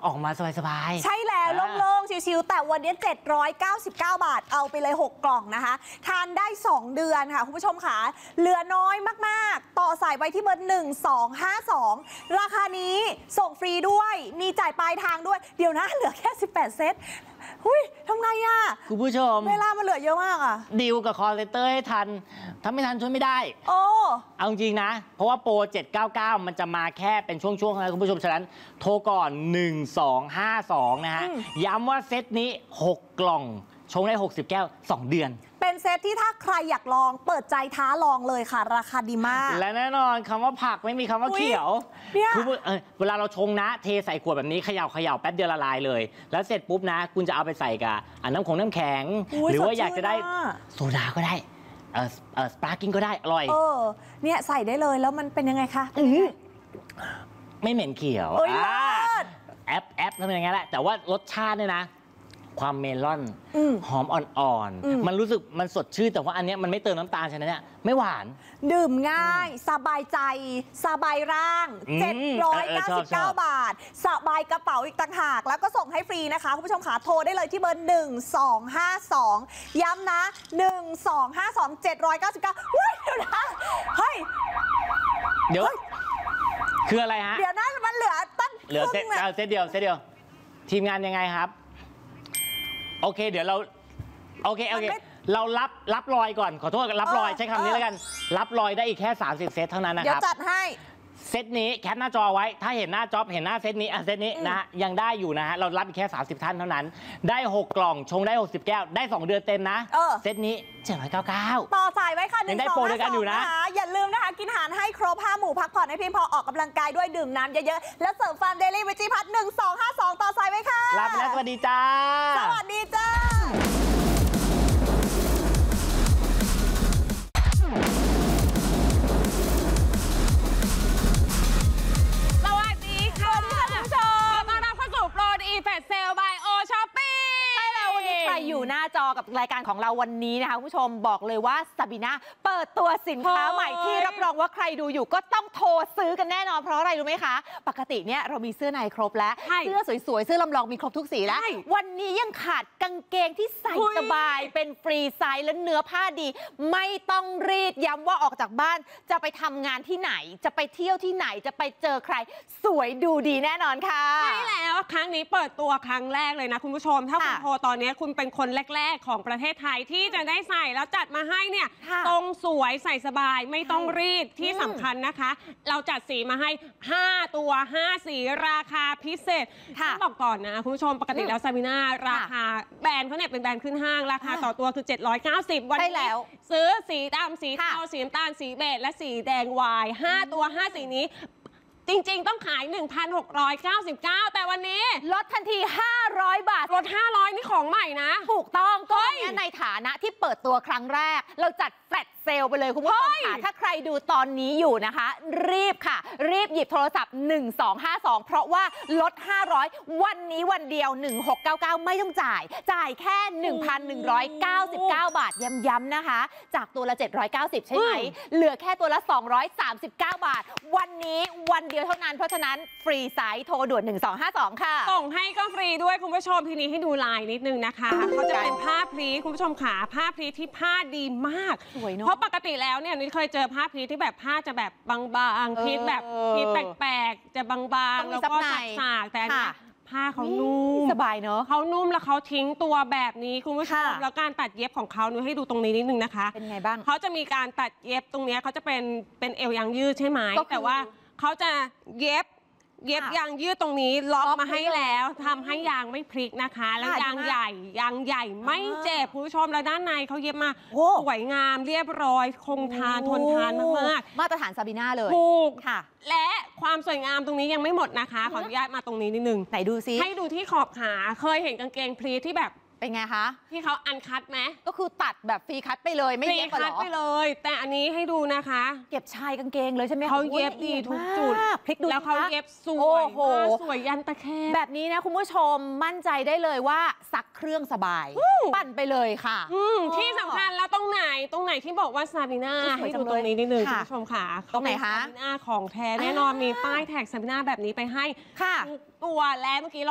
ออกมาสบายๆใช่แล้วโล่งๆชิวๆแต่วันนี้799 บาทเอาไปเลย 6 กล่องนะคะทานได้2 เดือนค่ะคุณผู้ชมค่ะเหลือน้อยมากๆต่อสายไว้ที่เบอร์1252ราคานี้ส่งฟรีด้วยมีจ่ายปลายทางด้วยเดี๋ยวนะเหลือแค่18 เซตหุ้ยทำไงอ่ะคุณผู้ชมเวลามันเหลือเยอะมากอ่ะดีลกับคอลเซนเตอร์ให้ทันถ้าไม่ทันช่วยไม่ได้โอ้เอาจริงนะเพราะว่าโปร799มันจะมาแค่เป็นช่วงๆนะคุณผู้ชมฉะนั้นโทรก่อน1252นะฮะย้ำว่าเซตนี้6 กล่องชงได้60 แก้ว2 เดือนเป็นเซตที่ถ้าใครอยากลองเปิดใจท้าลองเลยค่ะราคาดีมากและแน่นอนคำว่าผักไม่มีคำว่าเขียวคือเวลาเราชงนะเทใส่ขวดแบบนี้เขย่าแป๊บเดียวละลายเลยแล้วเสร็จปุ๊บนะคุณจะเอาไปใส่กับน้ำแข็งหรือว่าอยากจะได้โซดาก็ได้สปาร์กิ้งก็ได้อร่อยเนี่ยใส่ได้เลยแล้วมันเป็นยังไงคะไม่เหม็นเขียวแอปทำอย่างงี้แหละแต่ว่ารสชาติเนี่ยนะความเมลอนหอมอ่อนๆมันรู้สึกมันสดชื่นแต่ว่าอันนี้มันไม่เติมน้ำตาลใช่ไหมเนี่ยไม่หวานดื่มง่ายสบายใจสบายร่าง799 บาทสบายกระเป๋าอีกต่างหากแล้วก็ส่งให้ฟรีนะคะคุณผู้ชมขาโทรได้เลยที่เบอร์1252ย้ำนะ1252 799ว้ยเดี๋ยวนะเฮ้ยเดี๋ยวคืออะไรฮะเดี๋ยวนะมันเหลือตั้งเหลือเซตเดียวทีมงานยังไงครับโอเคเดี๋ยวเราโอเคเรารับรอยก่อนขอโทษรับรอยใช้คำนี้แล้วกันรับรอยได้อีกแค่30 เซตเท่านั้นนะครับเดี๋ยวจัดให้เซตนี้แคปหน้าจอไว้ถ้าเห็นหน้าจ็อบเห็นหน้าเซตนี้นะฮะยังได้อยู่นะฮะเรารับอีกแค่30 ท่านเท่านั้นได้6 กล่องชงได้60 แก้วได้2 เดือนเต็มนะเซตนี้799 ต่อสายไว้ค่ะยังได้โปรด้วยกันอยู่นะอย่าลืมนะคะกินอาหารให้ครบ5 หมู่พักผ่อนให้เพียงพอออกกำลังกายด้วยดื่มน้ำเยอะๆและเสริมฟาร์มเดลี่วิจิพัฒน์1252ต่อสายไว้ค่ะลาไปแล้วสวัสดีจ้าสวัสดีจ้าอยู่หน้าจอกับรายการของเราวันนี้นะคะคุณผู้ชมบอกเลยว่าซาบีน่าเปิดตัวสินค้าใหม่ที่รับรองว่าใครดูอยู่ก็ต้องโทรซื้อกันแน่นอนเพราะอะไรรู้ไหมคะปกติเนี่ยเรามีเสื้อในครบแล้วเสื้อสวยๆเสื้อลำลองมีครบทุกสีแล้ววันนี้ยังขาดกางเกงที่ใส่สบายเป็นฟรีไซส์และเนื้อผ้าดีไม่ต้องรีดย้ำว่าออกจากบ้านจะไปทำงานที่ไหนจะไปเที่ยวที่ไหนจะไปเจอใครสวยดูดีแน่นอนค่ะใช่แล้วครั้งนี้เปิดตัวครั้งแรกเลยนะคุณผู้ชมถ้าคุณโทรตอนนี้คุณเป็นคนแรกๆของประเทศไทยที่จะได้ใส่แล้วจัดมาให้เนี่ยตรงสวยใส่สบายไม่ต้องรีดที่สำคัญนะคะเราจัดสีมาให้5 ตัว5 สีราคาพิเศษต้องบอกก่อนนะคุณผู้ชมปกติแล้วซาบีน่าราคาแบรนด์เขาเนี่ยเป็นแบรนด์ขึ้นห้างราคาต่อตัวคือ790วันนี้ซื้อสีดำสีเทาสีน้ำตาลสีเบจและสีแดงวาย5 ตัว5 สีนี้จริงๆต้องขาย 1,699 แต่วันนี้ลดทันที500 บาทลด500นี่ของใหม่นะถูกต้องก็ในฐานะที่เปิดตัวครั้งแรกเราจัดแฟลชเซลไปเลยคุณผู้ชมค่ะถ้าใครดูตอนนี้อยู่นะคะรีบค่ะรีบหยิบโทรศัพท์1252เพราะว่าลด500วันนี้วันเดียว1699ไม่ต้องจ่ายแค่ 1,199 บาทย้ำๆนะคะจากตัวละ790ใช่ไหมเหลือแค่ตัวละ239 บาทวันนี้วันเดียวเท่านั้นเพราะฉะนั้นฟรีไซส์โทรด่วน1252ค่ะส่งให้ก็ฟรีด้วยคุณผู้ชมทีนี้ให้ดูลายนิดนึงนะคะเขาจะเป็นผ้าพลีคุณผู้ชมขาผ้าพลีที่ผ้าดีมากสวยเนาะเพราะปกติแล้วเนี่ยนุ้ยเคยเจอผ้าพลีที่แบบผ้าจะแบบบางๆพลีแบบพลีแปลกๆจะบางๆแล้วก็สากๆแต่ผ้าเขานุ่มสบายเนาะเขานุ่มแล้วเขาทิ้งตัวแบบนี้คุณผู้ชมแล้วการตัดเย็บของเขานุ้ยให้ดูตรงนี้นิดนึงนะคะเป็นไงบ้างเขาจะมีการตัดเย็บตรงนี้เขาจะเป็นเอวยางยืดใช่ไหมแต่ว่าเขาจะเย็บยางยืดตรงนี้ล็อกมาให้แล้วทำให้ยางไม่พลิกนะคะแล้วยางใหญ่ไม่เจ็บคุณผู้ชมแล้วด้านในเขาเย็บมาสวยงามเรียบร้อยคงทนทานมากๆมาตรฐานซาบีน่าเลยถูกค่ะและความสวยงามตรงนี้ยังไม่หมดนะคะขออนุญาตมาตรงนี้นิดนึงไหนดูซิให้ดูที่ขอบขาเคยเห็นกางเกงพลีที่แบบเป็นไงคะที่เขาอันคัตไหมก็คือตัดแบบฟรีคัตไปเลยไม่เย็บหรอฟรีคัตไปเลยแต่อันนี้ให้ดูนะคะเก็บชายกางเกงเลยใช่ไหมเขาเย็บดีทุกจุดพลิกดูแล้วเขาเย็บสวยยันตะแคงแบบนี้นะคุณผู้ชมมั่นใจได้เลยว่าซักเครื่องสบายปั่นไปเลยค่ะที่สำคัญแล้วตรงไหนที่บอกว่าซาบีน่าให้ดูตรงนี้นิดนึงคุณผู้ชมค่ะตรงไหนคะซาบีน่าของแท้แน่นอนมีป้ายแท็กซาบีน่าแบบนี้ไปให้ทุกตัวและเมื่อกี้